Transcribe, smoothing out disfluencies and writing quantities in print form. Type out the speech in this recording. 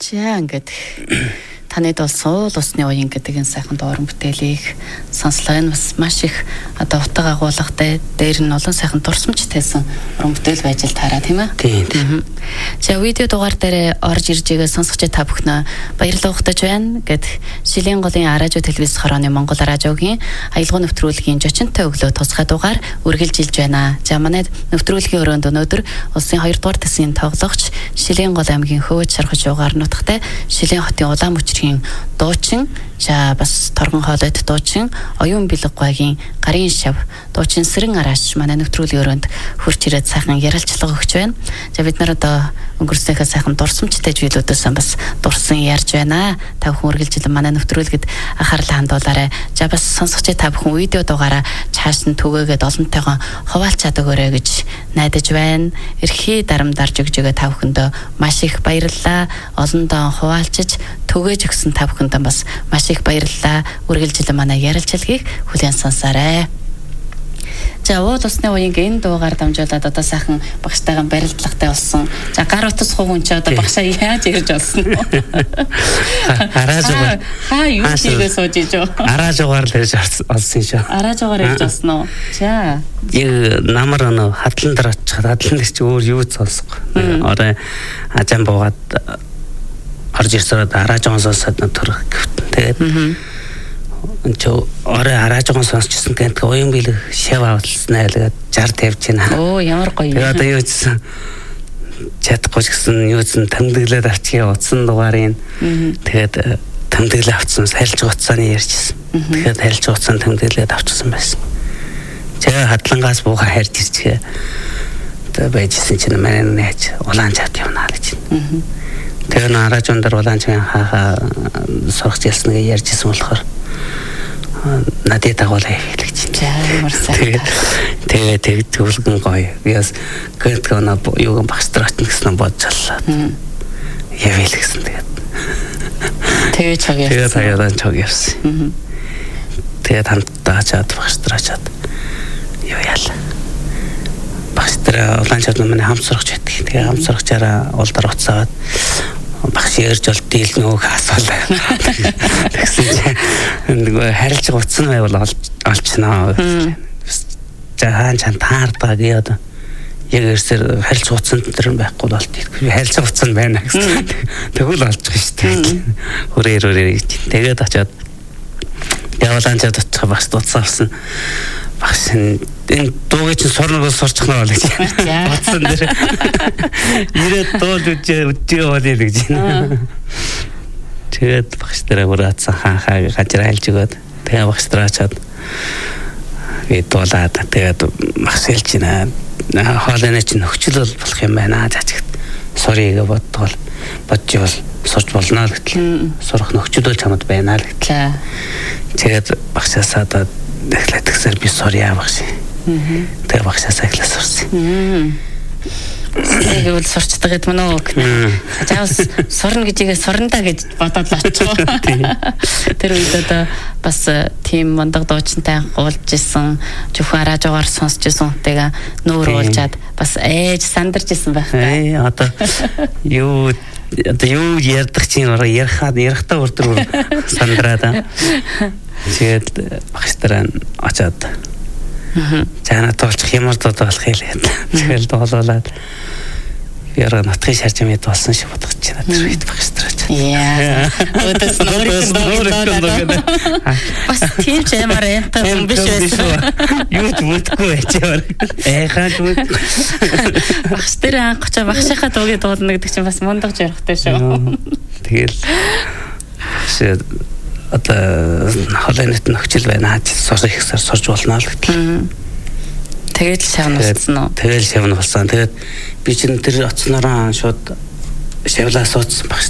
За ингээд таныг болсон усны уян гэдэг энэ сайхан дууран бүтээлийг сонслоо. Энэ бас маш их одоо утга агуулгатай дээр нь олон сайхан дурсамжтайсан уран бүтээл байж л таараа тийм ээ. Тийм. За видео дугаар дээр орж ирж байгаа сонсогч та бүхэн баярлалаа ухтаж байна гэд Шилийн голын Аражуу телевиз хорооны Монгол Аражуугийн аялал нэвтрүүлгийн зочинтой өглөө тусгай дугаар үргэлжилж байна. За манай нэвтрүүлгийн өрөөнд өнөөдөр улсын 2 дугаар төсвийн тоглогч Шилийн гол аймгийн Хөвөж шархаж угаар нутагтай Шилийн хотын улаан мөчрийн дуучин за бас торгон хоолойд дуучин оюун бэлэггүйгийн гарын шав дуучин Сэрэн Араач манай нэвтрүүлгийн өрөөнд хурц ирээд сайхан ярилцлага өгч байна. За бид нар одоо өнгөрснөөхөө сайхан дурсамжтай зүйлүүдээс бас дурсан ярьж байна. Та бүхэн үргэлжлэн манай нэвтрүүлгэд анхаарлаа хандуулаарай. За бас сонсогч та бүхэн видео дугаараа цааш нь түгээгээд олонтойгоо хуваалцаад өгөөрэй гэж найдаж байна. Эрхий дарамдарж өгж байгаа та бүхэндээ маш их баярлалаа. Олондоо хуваалцаж түгээж өгсөн та бүхэндээ бас маш их баярлалаа. Үргэлжлэн манай ярилцлагыг хүлээн сонсоорой. За уул усны уян энэ дуугаар дамжуулаад одоо сайхан багштайгаа барилдлагатай болсон. За гар утас хувын ч одоо багшаа яаж ирж олсон нь. Аражуугаар. Юу хийгээ сууж иж юу? Аражуугаар л ирж олсон шүү. Аражуугаар ирж олсон уу? За. Намар хадлан дээр очих. Хадлан дээр чи өөр юу сонсохгүй. Орой ажаан буугаад орж ирсээр аражуугаар сонсоод төрөх гэвтэн. Тэгээд Анчо орой аражуугаар сонсчихсан гэдэг уян бэлэг шав авалснаа л 60 50 байна. Оо ямар гоё. Тэгээд одоо юу гэсэн чадахгүй гэсэн юу гэсэн тэмдэглээд авчихъя утсан дугаарыг. Тэгээд тэмдэглээ авчихсан харилж гоцсоны ярьжсэн. Тэгээд харилж гоцсон тэмдэглээд авчихсан байсан. Тэгээ хадлангаас бууха харж ирчихээ. Тэгээд байжсэн чинь манай нээч улаан чад явна гэж. Тэгээд аражуун дээр улаан чад хаа сурах ялсныг ярьжсэн болохоор надад дагуулаа хэлж чинь. Тэгээд төвлгөн гоё. Яс гэнтгона юуган багстрат гэсэн бодчихлаа. Явээл гэсэн тэгээд. Тэгээд чаг явсан. Тэгээд хаяадан чаг явсан. Тэгээд хамтдаа чад багстрачаад юу яла. Багстраа улаан чад манай хамт сурагч байдаг. Тэгээд хамт сурагчаараа улдар уцаад багш ярьж бол дийл нөгөө асуулаа. Тэгсэн чинь нөгөө харилж утсан байвал олчноо. За хаан чан таардаг яа. Яг ерсээр харилж утсан дээр байхгүй болт. Харилж утсан байна гэсэн. Тэгвэл олж байгаа шүү дээ. Хүрээр. Тэгээд очиод яваалан чад утсаа багш дуцсан. Багш энэ дуугийн чинь сурнагаас сурчих нь бол гэж. Утсан дээр. Ирээд дуул үдээ болъё гэж байна. Тэгээд багш дээр ураацсан хаа гажир айлж өгөөд тэгээ багш драачаад дуулаад тэгээд багш хэлж байна. Хоолойны чинь нөхцөл болох юм байна зачигт. Сорийг бодвол бодчихвол сурч болно л гэтэл сурах нөхцөл бол чамд байна л гэтэл. Тэгээд багшаасаа дахлаад гэсээр би сурья багш. Тэгээ багшаасаа эхлээ сурсан. Тэгвэл сурчдаг гэдэг мөн үү? Заавал сурна гэжээ сурнаа гэж бодоод л очихоо. Тэр үед одоо бас тийм мондог дуучинтай уулж исэн, зөвхөн аражуугаар сонсч исэн хүнтэйгээ нүүр уулзаад бас ээж сандарч исэн байх та. Одоо юу ярдах чинь ярихтаа өрдөр сандраад. Тэгээд багштай очоод Чана тоолчих ямар дуулах хэлээд. Тэгэл дуулуулаад яра натхын шарж юмд болсон шиг бодож байна. Тэр үед багштраач. Яа. Өдөс нөрөөр. Бас тийм ч ямар юм биш байсан. Юу ч мэдгүй байчаар. Хаач мэд. Багш тэр анхч багшийнхаа дуугийн дуулна гэдэг чинь бас мундаг жарахтай шүү. Тэгэл одоо холойнот нөхцөл байна. Сурах ихсээр сурж болно л гэтэл. Тэгээд шавн болсон уу? Тэгээд шавн болсон. Тэгээд би чинь тэр оцноороо шууд шавлаа суудсан багш